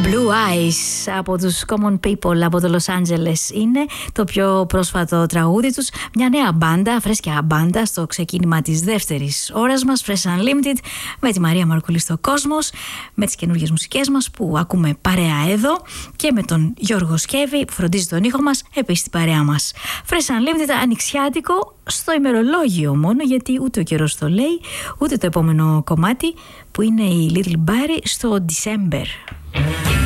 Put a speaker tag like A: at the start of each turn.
A: Blue Eyes από τους Common People από το Los Angeles είναι το πιο πρόσφατο τραγούδι τους. Μια νέα μπάντα, φρέσκια μπάντα στο ξεκίνημα της δεύτερης ώρας μας, Fresh Unlimited, με τη Μαρία Μαρκουλή στο Κόσμος, με τις καινούργιες μουσικές μας που ακούμε παρέα εδώ και με τον Γιώργο Σκέβη που φροντίζει τον ήχο μας επίσης την παρέα μας. Fresh Unlimited, ανοιξιάτικο στο ημερολόγιο μόνο, γιατί ούτε ο καιρός το λέει, ούτε το επόμενο κομμάτι που είναι η Little Barry στο December.